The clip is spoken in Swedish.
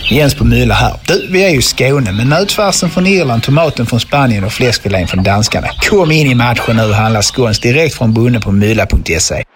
Jens på Mylla här. Du, vi är ju i Skåne, men nötfärsen från Irland, tomaten från Spanien och fläskfilén från danskarna. Kom in i matchen nu och handla skåns direkt från bonden på mylla.se.